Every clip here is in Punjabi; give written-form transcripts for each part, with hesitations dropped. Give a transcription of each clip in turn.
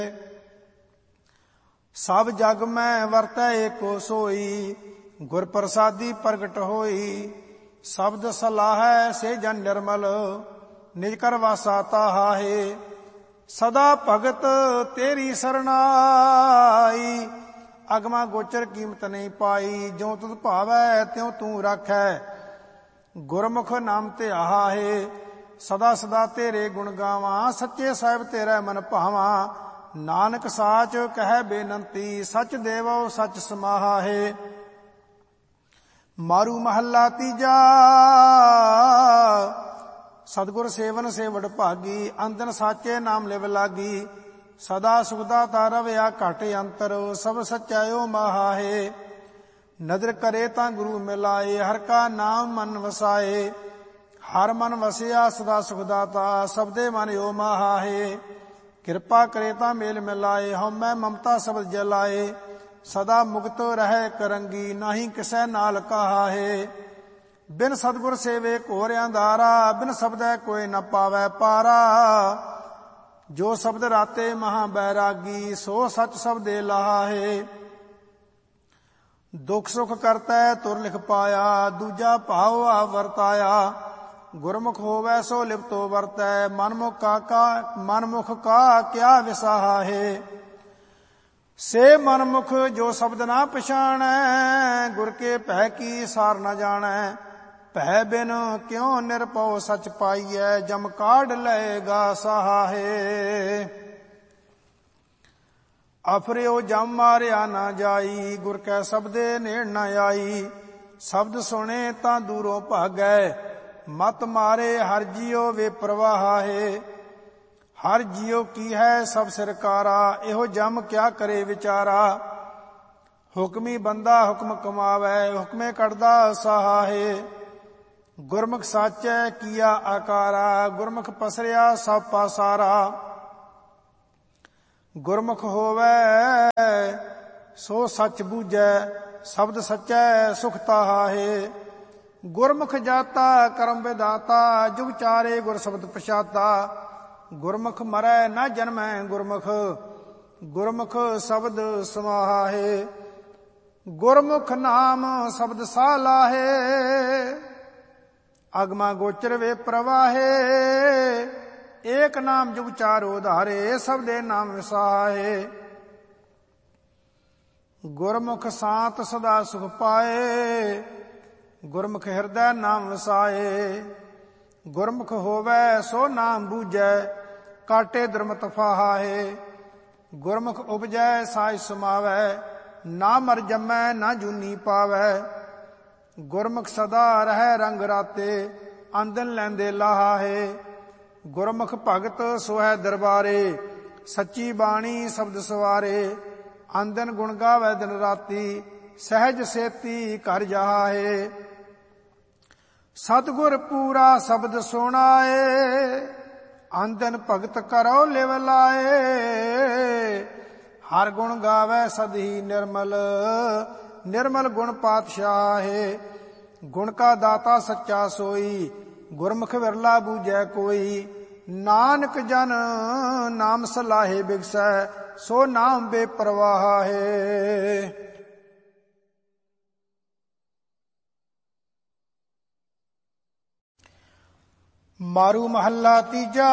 ਸਭ ਜਗ ਮੈਂ ਵਰਤੈ ਏਕੋ ਸੋਈ, ਗੁਰ ਪ੍ਰਸਾਦੀ ਪ੍ਰਗਟ ਹੋਈ। ਸ਼ਬਦ ਸਲਾਹੈ ਸੇ ਜਨ ਨਿਰਮਲ, ਨਿਜ ਕਰ ਵਾਸਾ ਤਾਹਾਹੇ। ਸਦਾ ਭਗਤ ਤੇਰੀ ਸਰਨਾਈ, ਅਗਮਾ ਗੋਚਰ ਕੀਮਤ ਨਹੀਂ ਪਾਈ। ਜੋ ਤੁਧ ਭਾਵੈ ਤਿਉ ਤੂੰ ਰਾਖੈ, ਗੁਰਮੁਖ ਨਾਮ ਧਿਆਹੇ। ਸਦਾ ਸਦਾ ਤੇਰੇ ਗੁਣ ਗਾਵਾਂ, ਸੱਚੇ ਸਾਹਿਬ ਤੇਰਾ ਮਨ ਭਾਵਾਂ। ਨਾਨਕ ਸਾਚ ਕਹਿ ਬੇਨੰਤੀ, ਸਚ ਦੇਵੋ ਸਚ ਸਮਾਹਾਹੇ। ਮਾਰੂ ਮਹੱਲਾ ਤੀਜਾ, ਸਤਿਗੁਰ ਸੇਵਨ ਸੇ ਵਡਭਾਗੀ। ਅੰਦਨ ਸਾਚੇ ਨਾਮ ਲਿਵ ਲਾਗੀ, ਸਦਾ ਸੁਖਦਾਤਾ ਰਵਿਆ ਘਟ ਅੰਤਰ। ਸਭ ਸਚਾਇਓ ਮਹਾਹੇ, ਨਦਰ ਕਰੇ ਤਾਂ ਗੁਰੂ ਮਿਲਾਏ। ਹਰ ਕਾ ਨਾਮ ਮਨ ਵਸਾਏ, ਹਰ ਮਨ ਵਸਿਆ ਸਦਾ ਸੁਖਦਾਤਾ। ਸਬਦੇ ਮਨ ਓ ਮਹਾਹੇ, ਕਿਰਪਾ ਕਰੇ ਤਾਂ ਮੇਲ ਮਿਲਾਏ। ਹਉਮੈ ਮਮਤਾ ਸਬਦ ਜਲਾਏ, ਸਦਾ ਮੁਕਤ ਰਹਿ ਕਰੰਗੀ। ਨਾਹੀ ਕਿਸੈ ਨਾਲ ਕਹਾਹੇ, ਬਿਨ ਸਤਿਗੁਰ ਸੇਵੇ ਘੋਰ ਅੰਧਾਰਾ। ਬਿਨ ਸ਼ਬਦੈ ਕੋਈ ਨ ਪਾਵੈ ਪਾਰਾ, ਜੋ ਸ਼ਬਦ ਰਾਤੇ ਮਹਾ ਬੈਰਾਗੀ। ਸੋ ਸਚ ਸ਼ਬਦੇ ਲਾਹੇ, ਦੁਖ ਸੁਖ ਕਰਤੈ ਤੁਰ ਲਿਖ ਪਾਇਆ। ਦੂਜਾ ਭਾਉ ਆ ਵਰਤਾਇਆ, ਗੁਰਮੁਖ ਹੋਵੈ ਸੋ ਲਿਪਤੋ ਵਰਤੈ। ਮਨਮੁਖ ਕਾ ਕਿਆ ਵਿਸਾਹੇ, ਸੇ ਮਨਮੁਖ ਜੋ ਸ਼ਬਦ ਨਾ ਪਛਾਣੈ। ਗੁਰ ਕੇ ਭੈ ਕੀ ਸਾਰ ਨ ਜਾਣੈ, ਭੈ ਬਿਨ ਕਿਉ ਨਿਰਭਉ ਸਚ ਪਾਈਐ। ਜਮ ਕਾਢ ਲਏਗਾ ਸਹਾਹੇ, ਅਫਰਿਓ ਜਮ ਮਾਰਿਆ ਨਾ ਜਾਈ। ਗੁਰ ਕੈ ਸ਼ਬਦੇ ਨੇੜ ਨ ਆਈ, ਸ਼ਬਦ ਸੁਣੇ ਤਾਂ ਦੂਰੋਂ ਭਾਗੈ। ਮਤ ਮਾਰੇ ਹਰ ਜੀਉ ਵੇ ਪ੍ਰਵਾਹਾਹੇ, ਹਰ ਜੀਉ ਕੀ ਹੈ ਸਭ ਸਰਕਾਰਾ। ਇਹੋ ਜਮ ਕਿਆ ਕਰੇ ਵਿਚਾਰਾ, ਹੁਕਮੀ ਬੰਦਾ ਹੁਕਮ ਕਮਾਵੈ। ਹੁਕਮੇ ਕੱਢਦਾ ਸਹਾਹੇ, ਗੁਰਮੁਖ ਸਾਚੈ ਕੀਆ ਆਕਾਰਾ। ਗੁਰਮੁਖ ਪਸਰਿਆ ਸਭ ਪਾਸਾਰਾ, ਗੁਰਮੁਖ ਹੋਵੈ ਸੋ ਸੱਚ ਬੂਝੈ। ਸ਼ਬਦ ਸੱਚੈ ਸੁਖ ਤਾਹਾਹੇ, ਗੁਰਮੁਖ ਜਾਤਾ ਕਰਮ ਵਿਦਾਤਾ। ਜੁਗ ਚਾਰੇ ਗੁਰ ਸ਼ਬਦ ਪਛਾਤਾ, ਗੁਰਮੁਖ ਮਰੈ ਨਾ ਜਨਮੈ ਗੁਰਮੁਖ। ਗੁਰਮੁਖ ਸ਼ਬਦ ਸਮਾਹਾਹੇ, ਗੁਰਮੁਖ ਨਾਮ ਸ਼ਬਦ ਸਾਲਾਹੇ। ਅਗਮਾ ਗੋਚਰ ਵੇ ਪ੍ਰਵਾਹੇ, ਏਕ ਨਾਮ ਜੁਗ ਚਾਰੋ ਧਾਰੇ। ਸਬਦੇ ਨਾਮ ਵਿਸਾਹੇ, ਗੁਰਮੁਖ ਸਾਤ ਸਦਾ ਸੁਖ ਪਾਏ। ਗੁਰਮੁਖ ਹਿਰਦੈ ਨਾਮ ਵਸਾਏ, ਗੁਰਮੁਖ ਹੋਵੈ ਸੋ ਨਾਮ ਬੂਝੈ। ਕਾਟੇ ਦੁਰਮਤ ਫਾਹਾਹੇ, ਗੁਰਮੁਖ ਉਪਜੈ ਸਾਜ ਸਮਾਵੈ। ਨਾ ਮਰ ਜੰਮੈ ਨਾ ਜੂਨੀ ਪਾਵੈ, ਗੁਰਮੁਖ ਸਦਾ ਰਹਿ ਰੰਗ ਰਾਤੇ। ਆਂਦਨ ਲੈਂਦੇ ਲਾਹਾਹੇ, ਗੁਰਮੁਖ ਭਗਤ ਸੋਹੈ ਦਰਬਾਰੇ। ਸੱਚੀ ਬਾਣੀ ਸ਼ਬਦ ਸਵਾਰੇ, ਆਂਦਨ ਗੁਣ ਗਾਵੈ ਦਿਨ ਰਾਤੀ। ਸਹਿਜ ਸੇਤੀ ਘਰ ਜਾਹੇ, ਸਤਿਗੁਰ ਪੂਰਾ ਸ਼ਬਦ ਸੁਣਾਏ। ਆਂਦਨ ਭਗਤ ਕਰੋ ਲਿਵ ਲਾਏ, ਹਰ ਗੁਣ ਗਾਵੈ ਸਦ ਹੀ ਨਿਰਮਲ। ਨਿਰਮਲ ਗੁਣ ਪਾਤਸ਼ਾਹੇ, ਗੁਣ ਕਾ ਦਾਤਾ ਸੱਚਾ ਸੋਈ। ਗੁਰਮੁਖ ਵਿਰਲਾ ਬੂਝੈ ਕੋਈ, ਨਾਨਕ ਜਨ ਨਾਮ ਸਲਾਹੇ ਬਿਗਸੈ। ਸੋ ਨਾਮ ਬੇਪਰਵਾਹ ਹੈ। ਮਾਰੂ ਮਹੱਲਾ ਤੀਜਾ,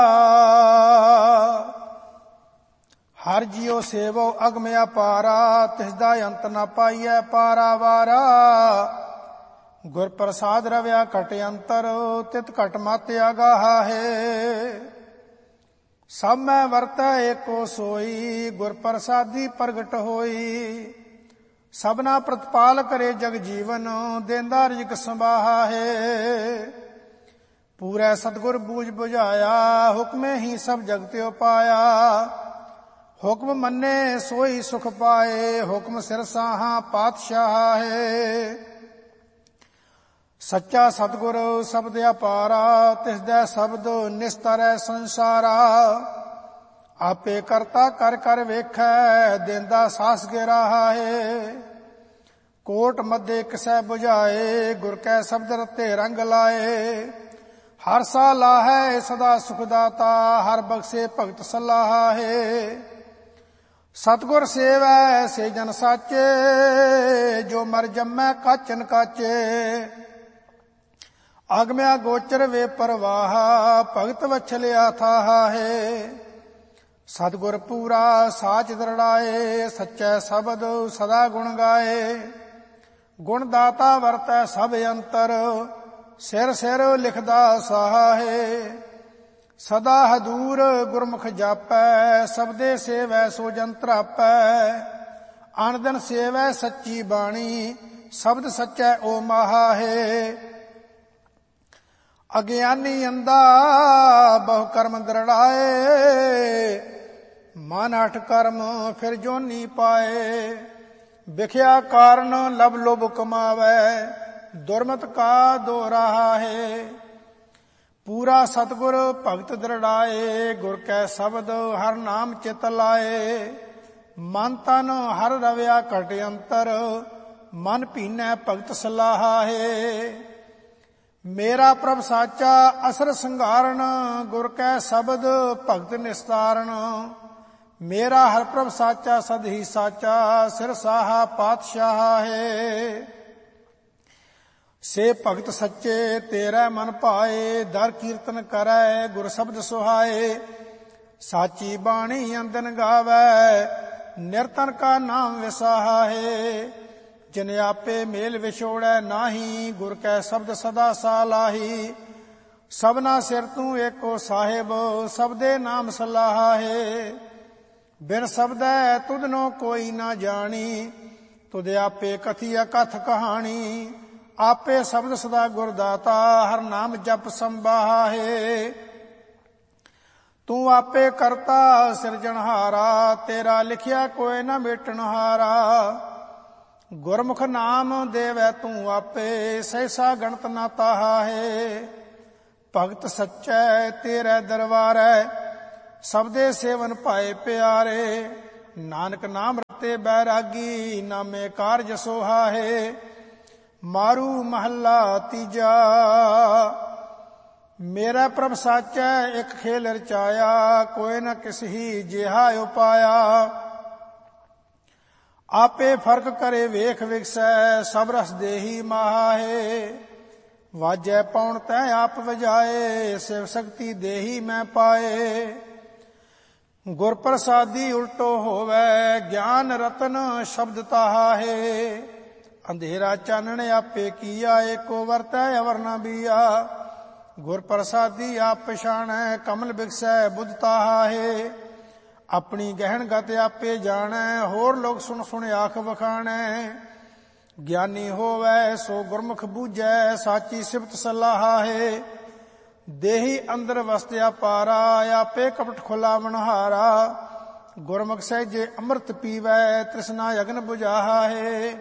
ਹਰ ਜੀਉ ਸੇਵੋ ਅਗਮ ਅਪਾਰਾ। ਤਿਸਦਾ ਅੰਤ ਨ ਪਾਈਐ ਪਾਰਾ ਵਾਰਾ। ਗੁਰ ਪ੍ਰਸਾਦ ਰਵਿਆ ਘਟ ਅੰਤਰ, ਤਿਤ ਘਟ ਮਤ ਆਗਾਹਾ ਹੈ। ਸਭ ਮੈਂ ਵਰਤੈ ਏਕੋ ਸੋਈ, ਗੁਰ ਪ੍ਰਸਾਦੀ ਪ੍ਰਗਟ ਹੋਈ। ਸਭਨਾ ਪ੍ਰਤਪਾਲ ਕਰੇ ਜਗ ਜੀਵਨ, ਦੇਂਦਾ ਰਿਜਕ ਸੰਭਾਹਾ ਹੈ। ਪੂਰੈ ਸਤਿਗੁਰ ਬੂਝ ਬੁਝਾਇਆ, ਹੁਕਮੇ ਹੀ ਸਭ ਜਗ ਤਿਉ ਪਾਇਆ। ਹੁਕਮ ਮੰਨੇ ਸੋਈ ਸੁਖ ਪਾਏ, ਹੁਕਮ ਸਿਰ ਸਾਹਾ ਪਾਤਸ਼ਾਹ ਹੈ। ਸੱਚਾ ਸਤਿਗੁਰ ਸ਼ਬਦ ਅਪਾਰਾ, ਤਿਸਦਾ ਸ਼ਬਦ ਨਿਸਤਰੈ ਸੰਸਾਰਾ। ਆਪੇ ਕਰਤਾ ਕਰ ਕਰ ਵੇਖੈ, ਦੇਂਦਾ ਸਾਸ ਗਿਰਾਹਾ ਹੈ। ਕੋਟ ਮੱਧੇ ਕਿਸੈ ਬੁਝਾਏ, ਗੁਰ ਕੈ ਸ਼ਬਦ ਰਤੇ ਰੰਗ ਲਾਏ। ਹਰ ਸਾਲਾ ਹੈ ਸਦਾ ਸੁਖ ਦਾਤਾ, ਹਰ ਬਖਸ਼ੇ ਭਗਤ ਸਲਾਹਾ ਹੈ। ਸਤਿਗੁਰ ਸੇਵੈ ਸੇ ਜਨ ਸਾਚੇ, ਜੋ ਮਰ ਜੰਮੈ ਕਾਚਨ ਕਾਚੇ। ਆਗਮਿਆ ਗੋਚਰ ਵੇ ਪਰਵਾਹ, ਭਗਤ ਵਛਲਿਆ ਥਾਹਾ ਹੈ। ਸਤਿਗੁਰ ਪੂਰਾ ਸਾਚ ਦਰੜਾਏ, ਸੱਚੈ ਸ਼ਬਦ ਸਦਾ ਗੁਣ ਗਾਏ। ਗੁਣ ਦਾਤਾ ਵਰਤੈ ਸਭ ਅੰਤਰ, ਸਿਰ ਸਿਰ ਲਿਖਦਾ ਸਾਹਾ ਹੈ। ਸਦਾ ਹਦੂਰ ਗੁਰਮੁਖ ਜਾਪੈ, ਸਬਦੇ ਸੇਵੈ ਸੋ ਜਨ ਤਰਾਪੈ। ਅਨ ਦਿਨ ਸੇਵੈ ਸੱਚੀ ਬਾਣੀ, ਸ਼ਬਦ ਸੱਚੈ ਓ ਮਾਹਾ ਹੈ। ਅਗਿਆਨੀ ਅੰਧਾ ਬਹੁ ਕਰਮ ਦਰੜਾਏ, ਮਨ ਹਠ ਕਰਮ ਫਿਰ ਜੋਨੀ ਪਾਏ। ਵਿਖਿਆ ਕਾਰਨ ਲਬ ਲੋਭ ਕਮਾਵੈ, ਦੁਰਮਤ ਕਾ ਦੋ ਰਾਹਾ ਹੈ। ਪੂਰਾ ਸਤਿਗੁਰ ਭਗਤ ਦਰੜਾਏ, ਗੁਰ ਕੈ ਸ਼ਬਦ ਹਰ ਨਾਮ ਚਿਤ ਲਾਏ। ਮਨ ਤਨ ਹਰ ਰਵਿਆ ਘਟ ਅੰਤਰ, ਮਨ ਭੀਨੈ ਭਗਤ ਸਲਾਹਾ ਹੈ। ਮੇਰਾ ਪ੍ਰਭ ਸਾਚਾ ਅਸਰ ਸੰਘਾਰਨ, ਗੁਰ ਕੈ ਸ਼ਬਦ ਭਗਤ ਨਿਸਤਾਰਨ। ਮੇਰਾ ਹਰ ਪ੍ਰਭ ਸਾਚਾ ਸਦ ਹੀ ਸਾਚਾ, ਸਿਰ ਸਾਹਾ ਪਾਤਸ਼ਾਹ ਹੈ। ਸੇ ਭਗਤ ਸੱਚੇ ਤੇਰਾ ਮਨ ਭਾਏ, ਦਰ ਕੀਰਤਨ ਕਰੈ ਗੁਰ ਸ਼ਬਦ ਸੁਹਾਏ। ਸਾਚੀ ਬਾਣੀ ਅੰਦਨ ਗਾਵੈ, ਨਿਰਤਨ ਕਾ ਨਾਮ ਵਿਸਾਹਾ ਹੈ। ਜਿਨ ਆਪੇ ਮੇਲ ਵਿਛੋੜੈ ਨਾਹੀ, ਗੁਰ ਕੈ ਸ਼ਬਦ ਸਦਾ ਸਾਲਾਹੀ। ਸਭਨਾ ਸਿਰ ਤੂੰ ਏਕੋ ਸਾਹਿਬ, ਸਬਦੇ ਨਾਮ ਸਲਾਹਾ ਹੈ। ਬਿਨ ਸ਼ਬਦੈ ਤੁਧਨੋ ਕੋਈ ਨਾ ਜਾਣੀ, ਤੁਧ ਆਪੇ ਕਥੀ ਅਕਥ ਕਹਾਣੀ। ਆਪੇ ਸ਼ਬਦ ਸਦਾ ਗੁਰ ਦਾਤਾ, ਹਰ ਨਾਮ ਜਪ ਸੰਬਾਹਾ ਹੈ। ਤੂੰ ਆਪੇ ਕਰਤਾ ਸਿਰਜਣਹਾਰਾ, ਤੇਰਾ ਲਿਖਿਆ ਕੋਈ ਨਾ ਮੇਟਣਹਾਰਾ। ਗੁਰਮੁਖ ਨਾਮ ਦੇਵੈ ਤੂੰ ਆਪੇ, ਸਹਿਸਾ ਗਣਤ ਨਾ ਤਾਹਾ ਹੈ। ਭਗਤ ਸੱਚੈ ਤੇਰੇ ਦਰਬਾਰੈ, ਸਬਦੇ ਸੇਵਨ ਭਾਏ ਪਿਆਰੇ। ਨਾਨਕ ਨਾਮ ਰਤੇ ਬੈਰਾਗੀ, ਨਾਮੇ ਕਾਰਜ ਸੋਹਾ ਹੈ। ਮਾਰੂ ਮਹੱਲਾ ਤੀਜਾ। ਮੇਰਾ ਪ੍ਰਭ ਸਾਚੈ ਇਕ ਖੇਲ ਰਚਾਇਆ, ਕੋਈ ਨ ਕਿਸਹੀ ਜਿਹਾ ਉਪਾਇਆ। ਆਪੇ ਫਰਕ ਕਰੇ ਵੇਖ ਵਿਗਸੈ, ਸਭ ਰਸ ਦੇਹੀ ਮਾਹਾ ਹੈ। ਵਾਜੈ ਪੌਣ ਤੈ ਆਪ ਵਜਾਏ, ਸਿਵ ਸ਼ਕਤੀ ਦੇਹੀ ਮੈਂ ਪਾਏ। ਗੁਰ ਪ੍ਰਸਾਦੀ ਉਲਟੋ ਹੋਵੈ, ਗਿਆਨ ਰਤਨ ਸ਼ਬਦ ਤਾਹਾ ਹੈ। ਅੰਧੇਰਾ ਚਾਨਣ ਆਪੇ ਕੀਆ, ਏਕੋ ਵਰਤੈ ਅਵਰ ਨ ਬੀਆ। ਗੁਰ ਪ੍ਰਸਾਦੀ ਆਪ ਪਛਾਣੈ, ਕਮਲ ਬਿਗਸੈ ਬੁੱਧ ਤਾਹਾ ਹੈ। ਆਪਣੀ ਗਹਿਣ ਗਤ ਆਪੇ ਜਾਣੈ, ਹੋਰ ਲੋਕ ਸੁਣ ਸੁਣ ਆਖ ਵਖਾਣੈ। ਗਿਆਨੀ ਹੋਵੈ ਸੋ ਗੁਰਮੁਖ ਬੂਝੈ, ਸਾਚੀ ਸਿਫਤ ਸਲਾਹਾ ਹੈ। ਦੇਹੀ ਅੰਦਰ ਵਸਤਿਆ ਪਾਰਾ, ਆਪੇ ਕਪਟ ਖੁਲਾਵਨਹਾਰਾ। ਗੁਰਮੁਖ ਸਹਿਜੇ ਅੰਮ੍ਰਿਤ ਪੀਵੈ, ਤ੍ਰਿਸ਼ਨਾ ਅਗਨ ਬੁਝਾਹਾ ਹੈ।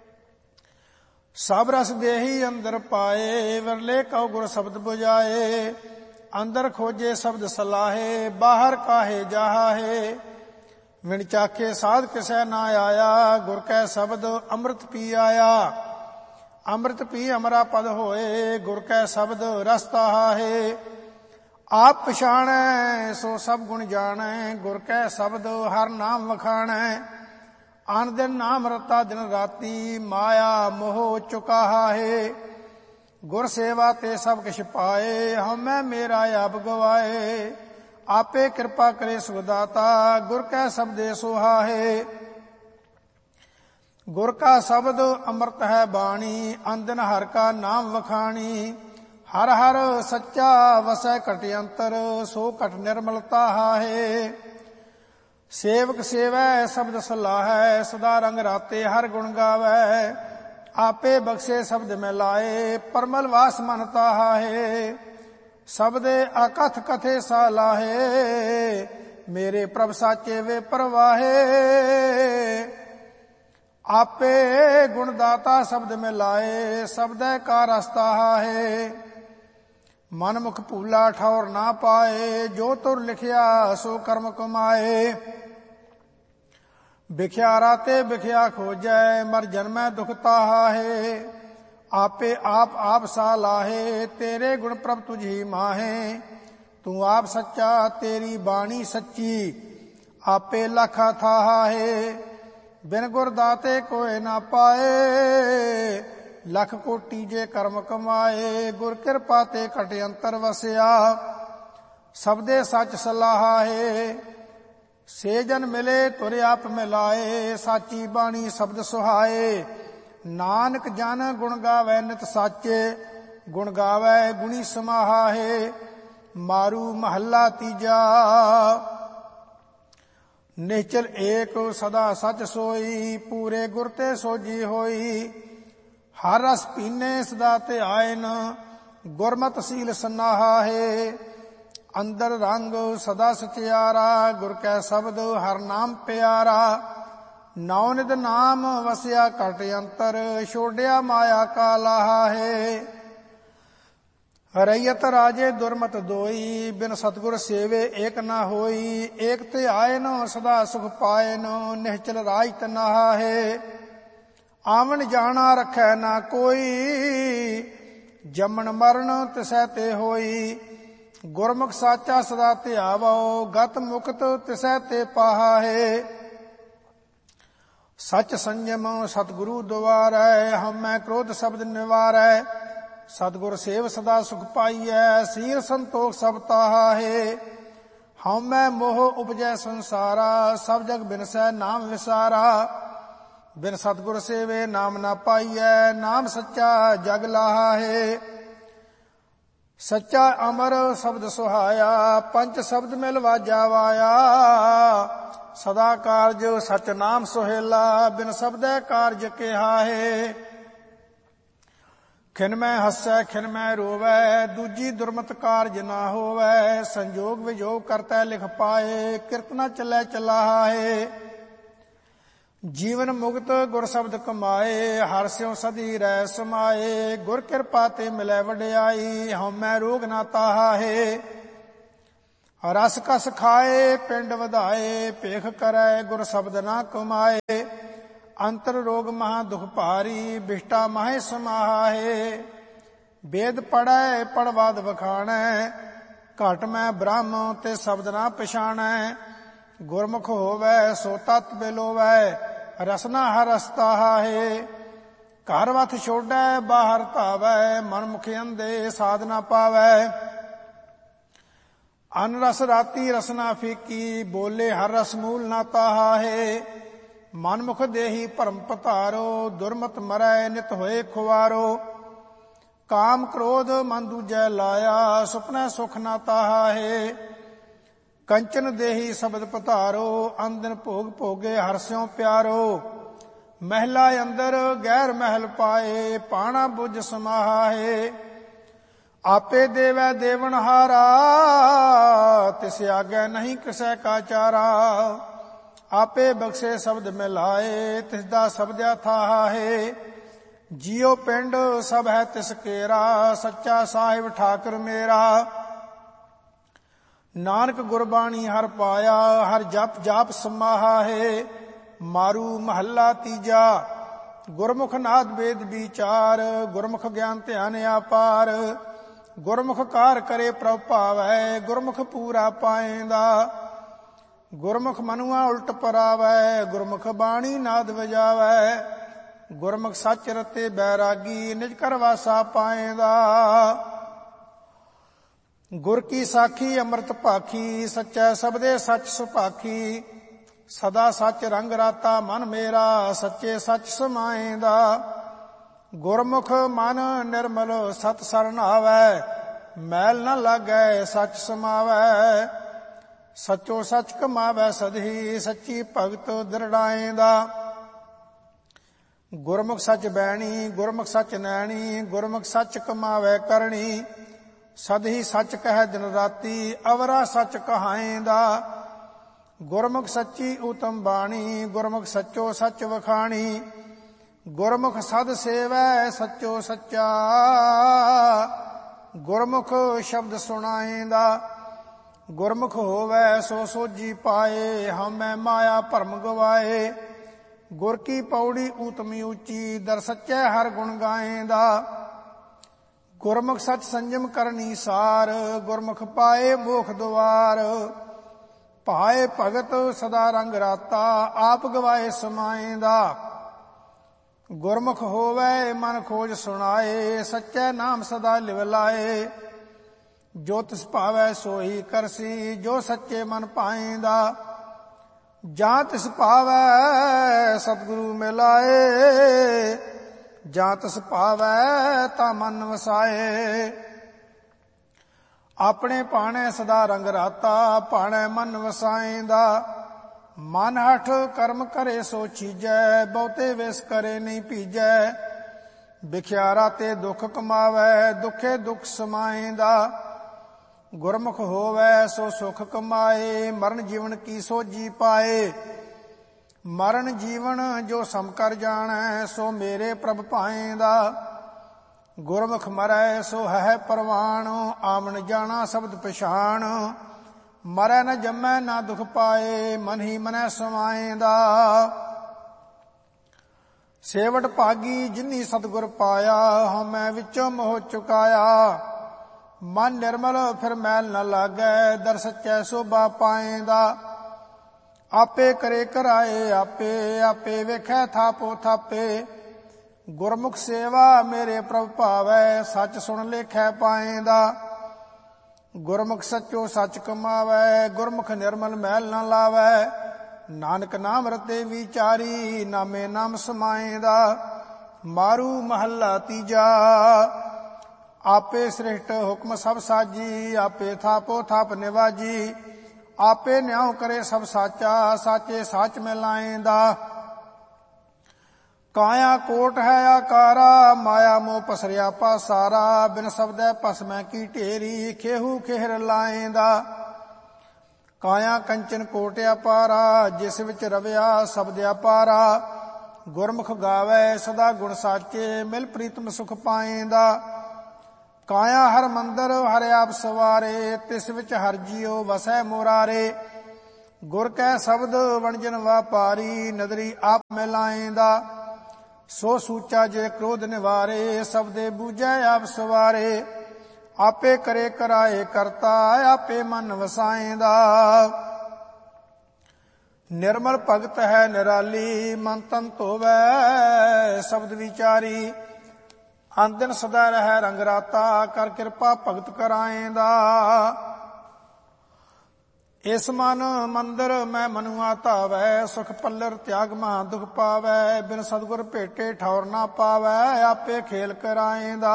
ਸਭ ਰਸ ਦੇਹੀ ਅੰਦਰ ਪਾਏ, ਵਿਰਲੇ ਕਉ ਗੁਰ ਸ਼ਬਦ ਬੁਝਾਏ। ਅੰਦਰ ਖੋਜੇ ਸ਼ਬਦ ਸਲਾਹੇ, ਬਾਹਰ ਕਾਹੇ ਜਾਹਾ ਹੈ। ਵਿਣ ਚਾਖੇ ਸਾਧ ਕਿਸੈ ਨਾ ਆਇਆ, ਗੁਰ ਕੈ ਸ਼ਬਦ ਅੰਮ੍ਰਿਤ ਪੀ ਆਇਆ। ਅੰਮ੍ਰਿਤ ਪੀ ਅਮਰਾ ਪਦ ਹੋਏ, ਗੁਰ ਕੈ ਸ਼ਬਦ ਰਸ ਤਾਹਾ ਹੈ। ਆਪ ਪਛਾਣੈ ਸੋ ਸਭ ਗੁਣ ਜਾਣੈ, ਗੁਰ ਕੈ ਸ਼ਬਦ ਹਰ ਨਾਮ ਵਖਾਣੈ। ਅਨ ਦਿਨ ਨਾਮ ਰਤਾ ਦਿਨ ਰਾਤੀ, ਮਾਇਆ ਮੋਹ ਚੁਕਾਹਾ ਹੈ। ਗੁਰ ਸੇਵਾ ਤੇ ਸਭ ਕਿਛ ਪਾਏ, ਹਉਮੈ ਮੇਰਾ ਆਪ ਗਵਾਏ। ਆਪੇ ਕਿਰਪਾ ਕਰੇ ਸੁਖਦਾਤਾ, ਗੁਰ ਕੈ ਸ਼ਬਦੇ ਸੋਹਾ ਹੈ। ਗੁਰ ਕਾ ਸ਼ਬਦ ਅੰਮ੍ਰਿਤ ਹੈ ਬਾਣੀ, ਅੰਦਨ ਹਰ ਕਾ ਨਾਮ ਵਖਾਣੀ। ਹਰ ਹਰ ਸੱਚਾ ਵਸੈ ਘਟ ਅੰਤਰ, ਸੋ ਘਟ ਨਿਰਮਲਤਾ ਹੈ। ਸੇਵਕ ਸੇਵੈ ਸ਼ਬਦ ਸਲਾਹੈ, ਸਦਾ ਰੰਗ ਰਾਤੇ ਹਰ ਗੁਣ ਗਾਵੈ। ਆਪੇ ਬਖਸ਼ੇ ਸ਼ਬਦ ਮੈਂ ਲਾਏ, ਪਰਮਲ ਵਾਸ ਮਨ ਤਾਹਾ ਹੈ। ਸਬਦੇ ਅਕਥ ਕਥੇ ਸਾਲਾਹੇ, ਮੇਰੇ ਪ੍ਰਭ ਸਾਚੇ ਵੇ ਪਰਵਾਹੇ। ਆਪੇ ਗੁਣ ਦਾਤਾ ਸ਼ਬਦ ਮੈਂ ਲਾਏ, ਸਬਦੈ ਕਾ ਰਸਤਾ ਹੈ। ਮਨ ਮੁਖ ਭੂਲਾ ਠੌਰ ਨਾ ਪਾਏ, ਜੋ ਤੁਰ ਲਿਖਿਆ ਸੋ ਕਰਮ ਕਮਾਏ। ਵਿਖਿਆ ਰਾਤੇ ਵਿਖਿਆ ਖੋਜੈ, ਮਰ ਜਨਮੈ ਦੁਖ ਤਾਹਾ ਹੈ। ਆਪੇ ਆਪ ਆਪ ਸਾ ਲਾਹੇ, ਤੇਰੇ ਗੁਣ ਪ੍ਰਭ ਤੁਝ ਹੀ ਮਾਹੇ। ਤੂੰ ਆਪ ਸੱਚਾ ਤੇਰੀ ਬਾਣੀ ਸੱਚੀ, ਆਪੇ ਲਖਾ ਥਾਹਾ ਹੈ। ਬਿਨ ਗੁਰ ਦਾਤੇ ਕੋਇ ਨਾ ਪਾਏ, ਲਖ ਕੋਟੀ ਜੇ ਕਰਮ ਕਮਾਏ। ਗੁਰ ਕਿਰਪਾ ਤੇ ਘਟ ਅੰਤਰ ਵਸਿਆ, ਸਬਦੇ ਸੱਚ ਸਲਾਹਾ ਹੈ। ਸੇ ਜਨ ਮਿਲੇ ਤੁਰ ਆਪ ਮਿਲਾਏ, ਸਾਚੀ ਬਾਣੀ ਸ਼ਬਦ ਸੁਹਾਏ। ਨਾਨਕ ਜਨ ਗੁਣ ਗਾਵੈ ਨਿਤ ਸਾਚੇ, ਗੁਣ ਗਾਵੈ ਗੁਣੀ ਸਮਾਹਾ ਹੈ। ਮਾਰੂ ਮਹੱਲਾ ਤੀਜਾ। ਨਿਹਚਲ ਏਕ ਸਦਾ ਸਚ ਸੋਈ, ਪੂਰੇ ਗੁਰ ਤੇ ਸੋਜੀ ਹੋਈ। ਹਰ ਰਸ ਪੀਨੇ ਸਦਾ ਧਿਆਇਨ, ਗੁਰਮਤਿ ਸੀਲ ਸਨਾਹਾ ਹੈ। ਅੰਦਰ ਰੰਗ ਸਦਾ ਸਚਿਆਰਾ, ਗੁਰ ਕੈ ਸ਼ਬਦ ਹਰ ਨਾਮ ਪਿਆਰਾ। ਨੌ ਨਿਧ ਨਾਮ ਵਸਿਆ ਘਟ ਅੰਤਰ, ਛੋੜਿਆ ਮਾਇਆ ਕਾ ਲਾਹਾ ਹੈ। ਰਈਅਤ ਰਾਜੇ ਦੁਰਮਤ ਦੋਈ, ਬਿਨ ਸਤਿਗੁਰ ਸੇਵੇ ਏਕ ਨਾ ਹੋਈ। ਏਕ ਧਿਆਇਨ ਸਦਾ ਸੁਖ ਪਾਇਨ, ਨਿਹਚਲ ਰਾਜ ਤਨਾਹਾ ਹੈ। ਆਵਣ ਜਾਣਾ ਰਖੈ ਨਾ ਕੋਈ, ਜੰਮਣ ਮਰਨ ਤਿਸੈ ਤੇ ਹੋਈ। ਗੁਰਮੁਖ ਸਾਚਾ ਸਦਾ ਧਿਆਵੋ, ਗਤ ਮੁਕਤ ਤਿਸੈ ਤੇ ਪਾਹਾ ਹੈ। ਸਚ ਸੰਜਮ ਸਤਿਗੁਰੂ ਦੁਆਰੈ, ਹਉਮੈ ਕ੍ਰੋਧ ਸ਼ਬਦ ਨਿਵਾਰੈ। ਸਤਿਗੁਰ ਸੇਵ ਸਦਾ ਸੁਖ ਪਾਈਐ, ਸੀਲ ਸੰਤੋਖ ਸਭ ਤਾਹਾ ਹੈ। ਹਉਮੈ ਮੋਹ ਉਪਜੈ ਸੰਸਾਰਾ, ਸਭ ਜਗ ਬਿਨਸੈ ਨਾਮ ਵਿਸਾਰਾ। ਬਿਨ ਸਤਿਗੁਰ ਸੇਵੇ ਨਾਮ ਨਾ ਪਾਈਐ, ਨਾਮ ਸੱਚਾ ਜਗ ਲਾਹਾ ਹੈ। ਸੱਚਾ ਅਮਰ ਸ਼ਬਦ ਸੁਹਾਇਆ, ਪੰਚ ਸ਼ਬਦ ਮਿਲ ਵਾਜਾ ਵਾਇਆ। ਸਦਾ ਕਾਰਜ ਸਚ ਨਾਮ ਸੁਹੇਲਾ, ਬਿਨ ਸ਼ਬਦੈ ਕਾਰਜ ਕਿਹਾ ਹੈ। ਖਿਨ ਮੈਂ ਹੱਸੈ ਖਿਨ ਮੈਂ ਰੋਵੈ, ਦੂਜੀ ਦੁਰਮਤ ਕਾਰਜ ਨਾ ਹੋਵੈ। ਸੰਜੋਗ ਵਿਜੋਗ ਕਰਤੈ ਲਿਖ ਪਾਏ, ਕਿਰਤ ਨਾ ਚੱਲੈ ਚਲਾਹਾ ਹੈ। ਜੀਵਨ ਮੁਕਤ ਗੁਰ ਸ਼ਬਦ ਕਮਾਏ, ਹਰਿ ਸਿਉ ਸਦੀ ਰਹਿ ਸਮਾਏ। ਗੁਰ ਕਿਰਪਾ ਤੇ ਮਿਲੈ ਵਡਿਆਈ, ਹਉਮੈ ਰੋਗ ਨਾ ਤਾਹਾ ਹੈ। ਰਸ ਕਸ ਖਾਏ ਪਿੰਡ ਵਧਾਏ, ਭੇਖ ਕਰੈ ਗੁਰ ਸ਼ਬਦ ਨਾ ਕਮਾਏ। ਅੰਤਰ ਰੋਗ ਮਹਾ ਦੁਖ ਭਾਰੀ, ਬਿਸ਼ਟਾ ਮਾਹੇ ਸਮਾਹਾ ਹੈ। ਵੇਦ ਪੜੈ ਪੜਵਾਦ ਵਖਾਣੈ, ਘਟ ਮੈਂ ਬ੍ਰਹਮ ਤੇ ਸ਼ਬਦ ਨਾ ਪਛਾਣੈ। ਗੁਰਮੁਖ ਹੋਵੈ ਸੋ ਤਤ ਬਿਲੋਵੈ, ਰਸਨਾ ਹਰ ਰਸਤਾਹਾ ਹੈ। ਘਰ ਵਥ ਛੋਡੈ ਬਾਹਰ ਧਾਵੈ, ਮਨ ਮੁਖ ਅੰਧੇ ਸਾਧ ਨਾ ਪਾਵੈ। ਅਨ ਰਸ ਰਾਤੀ ਰਸਨਾ ਫੀਕੀ, ਬੋਲੇ ਹਰ ਰਸ ਮੂਲ ਨਾ ਤਾਹਾ ਹੈ। ਮਨ ਮੁਖ ਦੇਹੀ ਭਰਮ ਪਧਾਰੋ, ਦੁਰਮਤ ਮਰੈ ਨਿਤ ਹੋਏ ਖੁਆਰੋ। ਕਾਮ ਕ੍ਰੋਧ ਮਨ ਦੂਜੈ ਲਾਇਆ, ਸੁਪਨੈ ਸੁਖ ਨਾ ਤਾਹਾ ਹੈ। ਕੰਚਨ ਦੇਹੀ ਸ਼ਬਦ ਪਧਾਰੋ, ਅੰਦਨ ਭੋਗ ਭੋਗੇ ਹਰਿ ਸਿਉ ਪਿਆਰੋ। ਮਹਿਲਾ ਅੰਦਰ ਗੈਰ ਮਹਿਲ ਪਾਏ, ਪਾਣਾ ਬੁਝ ਸਮਾਹਾ ਹੈ। ਆਪੇ ਦੇਵੈ ਦੇਵਨਹਾਰਾ, ਤਿਸ ਆਗੈ ਨਹੀਂ ਕਿਸੈ ਕਾ ਚਾਰਾ। ਆਪੇ ਬਖਸ਼ੇ ਸ਼ਬਦ ਮਿਲਾਏ, ਤਿਸ ਦਾ ਸ਼ਬਦਿਆ ਥਾਹਾ ਹੈ। ਜੀਉ ਪਿੰਡ ਸਭ ਹੈ ਤਿਸ ਕੇਰਾ, ਸੱਚਾ ਸਾਹਿਬ ਠਾਕੁਰ ਮੇਰਾ। ਨਾਨਕ ਗੁਰਬਾਣੀ ਹਰ ਪਾਇਆ, ਹਰ ਜਪ ਜਾਪ ਸਮਾਹਾ ਹੈ। ਮਾਰੂ ਮਹੱਲਾ ਤੀਜਾ। ਗੁਰਮੁਖ ਨਾਦ ਵੇਦ ਵਿਚਾਰ, ਗੁਰਮੁਖ ਗਿਆਨ ਧਿਆਨ ਆਪਾਰ। ਗੁਰਮੁਖ ਕਾਰ ਕਰੇ ਪ੍ਰਭ ਭਾਵੈ, ਗੁਰਮੁਖ ਪੂਰਾ ਪਾਏਂਦਾ। ਗੁਰਮੁਖ ਮਨੁਆ ਉਲਟ ਪਰਾਵੈ, ਗੁਰਮੁਖ ਬਾਣੀ ਨਾਦ ਵਜਾਵੈ। ਗੁਰਮੁਖ ਸੱਚ ਰਤੇ ਬੈਰਾਗੀ, ਨਿਜ ਘਰ ਵਾਸਾ ਪਾਏਂਦਾ। ਗੁਰ ਕੀ ਸਾਖੀ ਅੰਮ੍ਰਿਤ ਭਾਖੀ, ਸੱਚੈ ਸਬਦੇ ਸੱਚ ਸੁਭਾਖੀ। ਸਦਾ ਸੱਚ ਰੰਗ ਰਾਤਾ ਮਨ ਮੇਰਾ, ਸੱਚੇ ਸੱਚ ਸਮਾਏਂਦਾ। ਗੁਰਮੁਖ ਮਨ ਨਿਰਮਲ ਸਤ ਸਰਣ ਆਵੈ, ਮੈਲ ਨ ਲਾਗੈ ਸੱਚ ਸਮਾਵੈ। ਸਚੋ ਸੱਚ ਕਮਾਵੈ ਸਦਹੀ, ਸੱਚੀ ਭਗਤ ਦ੍ਰਿੜਾਏਂਦਾ। ਗੁਰਮੁਖ ਸੱਚ ਬੈਣੀ, ਗੁਰਮੁਖ ਸੱਚ ਨੈਣੀ, ਗੁਰਮੁਖ ਸੱਚ ਕਮਾਵੈ ਕਰਣੀ। ਸਦਹੀ ਸੱਚ ਕਹਿ ਦਿਨ ਰਾਤੀ, ਅਵਰਾ ਸੱਚ ਕਹਾਏਂਦਾ। ਗੁਰਮੁਖ ਸੱਚੀ ਊਤਮ ਬਾਣੀ, ਗੁਰਮੁਖ ਸੱਚੋ ਸੱਚ ਵਖਾਣੀ। ਗੁਰਮੁਖ ਸਦ ਸੇਵੈ ਸੱਚੋ ਸੱਚਾ, ਗੁਰਮੁਖ ਸ਼ਬਦ ਸੁਣਾਏਂਦਾ। ਗੁਰਮੁਖ ਹੋਵੈ ਸੋ ਸੋਜੀ ਪਾਏ, ਹਉਮੈ ਮਾਇਆ ਭਰਮ ਗਵਾਏ। ਗੁਰ ਕੀ ਪੌੜੀ ਊਤਮੀ ਉੱਚੀ, ਦਰ ਸੱਚੈ ਹਰ ਗੁਣ ਗਾਏਂਦਾ। ਗੁਰਮੁਖ ਸੱਚ ਸੰਜਮ ਕਰਨੀ ਸਾਰ, ਗੁਰਮੁਖ ਪਾਏ ਮੋਖ ਦੁਆਰ। ਭਾਏ ਭਗਤ ਸਦਾ ਰੰਗ ਰਾਤਾ, ਆਪ ਗਵਾਏ ਸਮਾਏਂਦਾ। ਗੁਰਮੁਖ ਹੋਵੇ ਮਨ ਖੋਜ ਸੁਣਾਏ, ਸੱਚੇ ਨਾਮ ਸਦਾ ਲਿਵ ਲਾਏ। ਜੋ ਤਿਸ ਭਾਵੈ ਸੋਈ ਕਰਸੀ, ਜੋ ਸੱਚੇ ਮਨ ਪਾਏਂਦਾ। ਜਾਂ ਤਿਸ ਭਾਵੈ ਸਤਿਗੁਰੂ ਮਿਲਾਏ, ਜਾਂ ਤਿਸ ਭਾਵੈ ਤਾ ਮਨ ਵਸਾਏ। ਆਪਣੇ ਭਾਣੇ ਸਦਾ ਰੰਗ ਰਾਤਾ, ਭਾਣੇ ਮਨ ਵਸਾਏਂਦਾ। ਮਨ ਹਠ ਕਰਮ ਕਰੇ ਸੋ ਚੀਜੈ, ਬਹੁਤੇ ਵਿਸ ਕਰੇ ਨਹੀਂ ਭੀਜੈ। ਬਿਖਿਆਰਾ ਤੇ ਦੁੱਖ ਕਮਾਵੈ, ਦੁਖੇ ਦੁੱਖ ਸਮਾਏਂਦਾ। ਗੁਰਮੁਖ ਹੋਵੈ ਸੋ ਸੁਖ ਕਮਾਏ, ਮਰਨ ਜੀਵਨ ਕੀ ਸੋਝੀ ਪਾਏ। ਮਰਨ ਜੀਵਨ ਜੋ ਸਮ ਕਰ ਜਾਣੈ, ਸੋ ਮੇਰੇ ਪ੍ਰਭ ਭਾਏਂਦਾ। ਗੁਰਮੁਖ ਮਰੈ ਸੋ ਹੈ ਪਰਵਾਣ, ਆਮਣ ਜਾਣਾ ਸ਼ਬਦ ਪਛਾਣ। ਮਰੈ ਨ ਜੰਮੈ ਨਾ ਦੁਖ ਪਾਏ, ਮਨ ਹੀ ਮਨੈ ਸਮਾਏਂਦਾ। ਸੇਵਟ ਭਾਗੀ ਜਿਨੀ ਸਤਿਗੁਰ ਪਾਇਆ, ਹਉਮੈ ਵਿੱਚੋਂ ਮੋਹ ਚੁਕਾਇਆ। ਮਨ ਨਿਰਮਲ ਫਿਰ ਮੈਲ ਨ ਲਾਗੈ, ਦਰ ਸੱਚੈ ਸੋਭਾ ਪਾਏਂਦਾ। ਆਪੇ ਕਰੇ ਕਰਾਏ ਆਪੇ, ਆਪੇ ਵੇਖੈ ਥਾਪੋ ਥਾਪੇ। ਗੁਰਮੁਖ ਸੇਵਾ ਮੇਰੇ ਪ੍ਰਭ ਭਾਵੈ, ਸੱਚ ਸੁਣ ਲੇਖੈ ਪਾਏਂਦਾ। ਗੁਰਮੁਖ ਸੱਚੋ ਸੱਚ ਕਮਾਵੈ, ਗੁਰਮੁਖ ਨਿਰਮਲ ਮੈਲ ਨ ਲਾਵੈ। ਨਾਨਕ ਨਾਮ ਰਤੇ ਵਿਚਾਰੀ, ਨਾਮੇ ਨਾਮ ਸਮਾਏਂਦਾ। ਮਾਰੂ ਮਹੱਲਾ ਤੀਜਾ। ਆਪੇ ਸ੍ਰਿਸ਼ਟ ਹੁਕਮ ਸਭ ਸਾਜੀ, ਆਪੇ ਥਾਪੋ ਥਾਪ ਨਿਵਾਜੀ। ਆਪੇ ਨਿਆਉ ਕਰੇ ਸਭ ਸਾਚਾ, ਸਾਚੇ ਸਾਚ ਮਿਲਾਏਂਦਾ। ਕਾਇਆ ਕੋਟ ਹੈ ਆਕਾਰਾ, ਮਾਇਆ ਮੋਹ ਪਸਰਿਆ ਪਾਸਾਰਾ। ਬਿਨ ਸ਼ਬਦੈ ਭਸਮੈ ਕੀ ਢੇਰੀ, ਖੇਹੂ ਖੇਹਰ ਲਾਏਂਦਾ। ਕਾਇਆ ਕੰਚਨ ਕੋਟ ਅਪਾਰਾ, ਜਿਸ ਵਿੱਚ ਰਵਿਆ ਸ਼ਬਦ ਅਪਾਰਾ। ਗੁਰਮੁਖ ਗਾਵੈ ਸਦਾ ਗੁਣ ਸਾਚੇ, ਮਿਲ ਪ੍ਰੀਤਮ ਸੁਖ ਪਾਏਂਦਾ। ਕਾਇਆ ਹਰ ਮੰਦਰ ਹਰਿ ਆਪ ਸਵਾਰੇ, ਤਿਸ ਵਿੱਚ ਹਰ ਜੀਉ ਵਸੈ ਮੁਰਾਰੇ। ਗੁਰ ਕੈ ਸ਼ਬਦ ਵਣਜਨ ਵਾਪਾਰੀ, ਨਦਰੀ ਆਪ ਮਿਲਾਏਂਦਾ। ਸੋ ਸੂਚਾ ਜੇ ਕ੍ਰੋਧ ਨਿਵਾਰੇ, ਸਬਦੇ ਬੂਝੈ ਆਪ ਸਵਾਰੇ। ਆਪੇ ਕਰੇ ਕਰਾਏ ਕਰਤਾ, ਆਪੇ ਮਨ ਵਸਾਏਂਦਾ। ਨਿਰਮਲ ਭਗਤ ਹੈ ਨਿਰਾਲੀ, ਮਨ ਤਨ ਧੋਵੈ ਸ਼ਬਦ ਵਿਚਾਰੀ। ਅੰਦਨ ਸਦਾ ਰਹਿ ਰੰਗ ਰਾਤਾ, ਕਰ ਕਿਰਪਾ ਭਗਤ ਕਰਾਏਂਦਾ। ਇਸ ਮਨ ਮੰਦਰ ਮੈਂ ਮਨੁਆ ਧਾਵੈ, ਸੁਖ ਪੱਲਰ ਤਿਆਗ ਮਹਾ ਦੁਖ ਪਾਵੈ। ਬਿਨ ਸਤਿਗੁਰ ਭੇਟੇ ਠੌਰ ਨਾ ਪਾਵੈ, ਆਪੇ ਖੇਲ ਕਰਾਏਂਦਾ।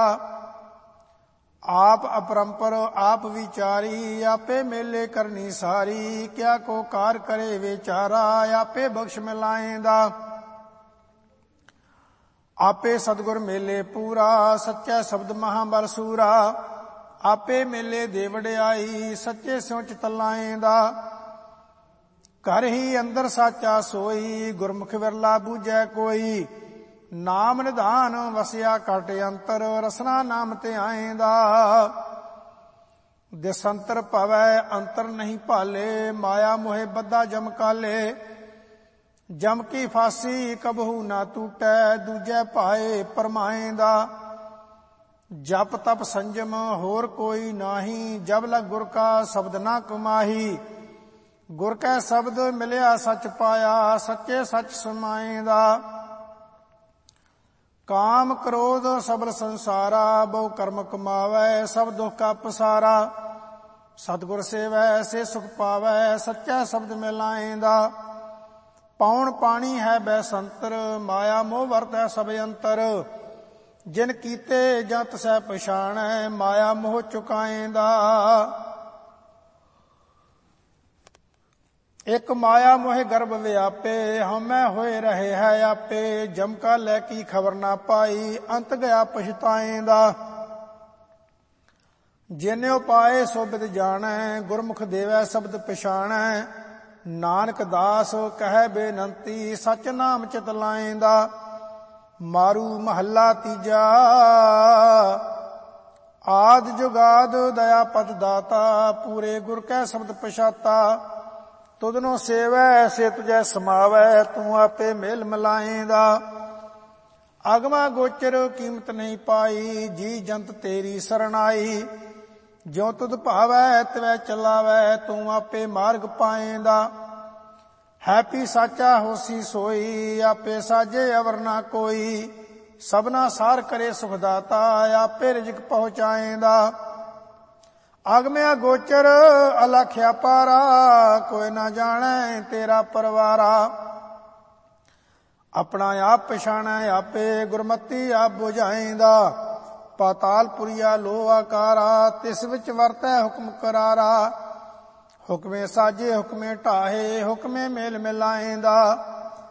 ਆਪ ਅਪਰੰਪਰ ਆਪ ਵਿਚਾਰੀ, ਆਪੇ ਮੇਲੇ ਕਰਨੀ ਸਾਰੀ। ਕਿਆ ਕੋ ਕਾਰ ਕਰੇ ਵਿਚਾਰਾ, ਆਪੇ ਬਖਸ਼ ਮਿਲਾਏਂਦਾ। ਆਪੇ ਸਤਿਗੁਰ ਮੇਲੇ ਪੂਰਾ, ਸੱਚਾ ਸ਼ਬਦ ਮਹਾਬਲ ਸੂਰਾ। ਆਪੇ ਮੇਲੇ ਦੇ ਵਡਿਆਈ, ਸੱਚੇ ਸਿਉ ਚਿਤ ਲਾਏਂਦਾ। ਘਰ ਹੀ ਅੰਦਰ ਸਾਚਾ ਸੋਈ, ਗੁਰਮੁਖ ਵਿਰਲਾ ਬੂਝੈ ਕੋਈ। ਨਾਮ ਨਿਧਾਨ ਵਸਿਆ ਘਟ ਅੰਤਰ, ਰਸਨਾ ਨਾਮ ਤੇ ਆਏਂਦਾ। ਦਿਸੰਤਰ ਭਵੈ ਅੰਤਰ ਨਹੀਂ ਭਾਲੇ, ਮਾਇਆ ਮੋਹਿ ਬੱਧਾ ਜਮ ਕਾਲੇ। ਜਮ ਕੀ ਫਾਸੀ ਕਬਹੂ ਨਾ ਟੂਟੈ, ਦੂਜੈ ਭਾਏ ਪਰਮਾਏਂਦਾ। ਜਪ ਤਪ ਸੰਜਮ ਹੋਰ ਕੋਈ ਨਾਹੀ, ਜਬ ਲਗ ਗੁਰ ਕਾ ਸ਼ਬਦ ਨਾ ਕਮਾਹੀ। ਗੁਰ ਕੈ ਸ਼ਬਦ ਮਿਲਿਆ ਸੱਚ ਪਾਇਆ, ਸੱਚੇ ਸੱਚ ਸਮਾਏਂਦਾ। ਕਾਮ ਕ੍ਰੋਧ ਸਬਰ ਸੰਸਾਰਾ, ਬਹੁ ਕਰਮ ਕਮਾਵੈ ਸਭ ਦੁਖ ਕਾ ਪਸਾਰਾ। ਸਤਿਗੁਰ ਸੇਵੈ ਸੇ ਸੁਖ ਪਾਵੈ, ਸੱਚਾ ਸ਼ਬਦ ਮਿਲਾਏਂਦਾ। ਪੌਣ ਪਾਣੀ ਹੈ ਬੈਸੰਤਰ, ਮਾਇਆ ਮੋਹ ਵਰਤੈ ਸਭ ਅੰਤਰ। ਜਿਨ ਕੀਤੇ ਜਾਂ ਤਸੈ ਪਛਾਣੈ, ਮਾਇਆ ਮੋਹ ਚੁਕਾਏਂਦਾ। ਇਕ ਮਾਇਆ ਮੋਹਿ ਗਰਭ ਵਿਆਪੇ, ਹਉਮੈ ਹੋਏ ਰਹੇ ਹੈ ਆਪੇ। ਜਮ ਕਾ ਲੈ ਕੀ ਖਬਰ ਨਾ ਪਾਈ, ਅੰਤ ਗਿਆ ਪਛਤਾਏਂਦਾ। ਜਿਨਿਉ ਪਾਏ ਸੋ ਬਿਦ ਜਾਣੈ, ਗੁਰਮੁਖ ਦੇਵੈ ਸ਼ਬਦ ਪਛਾਣੈ। ਨਾਨਕ ਦਾਸ ਕਹੈ ਬੇਨੰਤੀ, ਸਚ ਨਾਮ ਚਿਤ ਲਾਏਂਦਾ। ਮਾਰੂ ਮਹੱਲਾ ਤੀਜਾ। ਆਦ ਜੁਗਾਦ ਦਇਆ ਪਤ ਦਾਤਾ, ਪੂਰੇ ਗੁਰ ਕੈ ਸ਼ਬਦ ਪਛਾਤਾ। ਤੁਧਨੋ ਸੇਵੈ ਸੇ ਤੁਝੈ ਸਮਾਵੈ, ਤੂੰ ਆਪੇ ਮੇਲ ਮਿਲਾਏਂਦਾ। ਅਗਮਾ ਗੋਚਰ ਕੀਮਤ ਨਹੀਂ ਪਾਈ, ਜੀ ਜੰਤ ਤੇਰੀ ਸਰਣਾਈ। ਜਿਉ ਤੁਧ ਭਾਵੈ ਤਿਵੈ ਚਲਾਵੈ, ਤੂੰ ਆਪੇ ਮਾਰਗ ਪਾਏਂਦਾ। ਹੈਪੀ ਸਾਚਾ ਹੋਸੀ ਸੋਈ, ਆਪੇ ਸਾਜੇ ਅਵਰ ਨਾ ਕੋਈ। ਸਭਨਾ ਸਾਰ ਕਰੇ ਸੁਖ ਦਾਤਾ, ਆਪੇ ਰਿਜਕ ਪਹੁੰਚਾਏਂਦਾ। ਆਗਮਿਆ ਗੋਚਰ ਅਲਖਿਆ ਪਾਰਾ, ਕੋਈ ਨਾ ਜਾਣੈ ਤੇਰਾ ਪਰਵਾਰਾ। ਆਪਣਾ ਆਪ ਪਛਾਣੈ ਆਪੇ, ਗੁਰਮਤੀ ਆਪ ਬੁਝਾਏਂਦਾ। ਪਾਤਾਲਪੁਰੀਆ ਲੋ ਆਕਾਰਾ, ਤਿਸ ਵਿੱਚ ਵਰਤੈ ਹੁਕਮ ਕਰਾਰਾ। ਹੁਕਮੇ ਸਾਜੇ ਹੁਕਮੇ ਢਾਹੇ, ਹੁਕਮੇ ਮੇਲ ਮਿਲਾਏਂਦਾ।